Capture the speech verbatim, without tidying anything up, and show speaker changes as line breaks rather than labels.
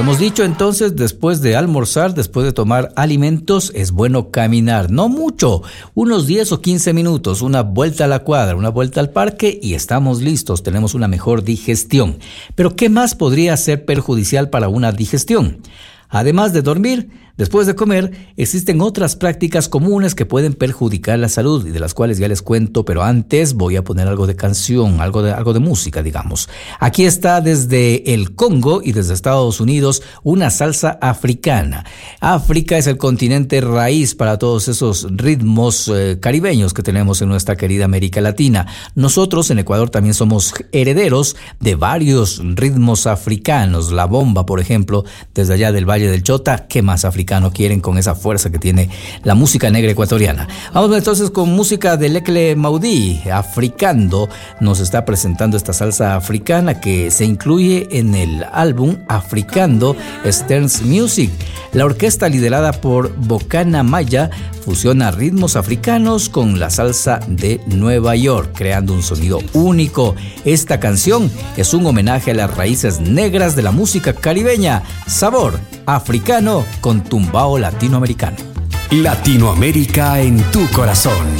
Hemos dicho entonces, después de almorzar, después de tomar alimentos, es bueno caminar, no mucho, unos diez o quince minutos, una vuelta a la cuadra, una vuelta al parque y estamos listos, tenemos una mejor digestión. Pero ¿qué más podría ser perjudicial para una digestión? Además de dormir, después de comer, existen otras prácticas comunes que pueden perjudicar la salud y de las cuales ya les cuento, pero antes voy a poner algo de canción, algo de, algo de música, digamos. Aquí está desde el Congo y desde Estados Unidos una salsa africana. África es el continente raíz para todos esos ritmos eh, caribeños que tenemos en nuestra querida América Latina. Nosotros en Ecuador también somos herederos de varios ritmos africanos. La bomba, por ejemplo, desde allá del Valle del Chota, ¿qué más africano quieren con esa fuerza que tiene la música negra ecuatoriana? Vamos entonces con música de Lekle Maudí. Africando nos está presentando esta salsa africana que se incluye en el álbum Africando Stearns Music. La orquesta liderada por Bocana Maya fusiona ritmos africanos con la salsa de Nueva York, creando un sonido único. Esta canción es un homenaje a las raíces negras de la música caribeña. Sabor africano con tumbao latinoamericano.
Latinoamérica en tu corazón.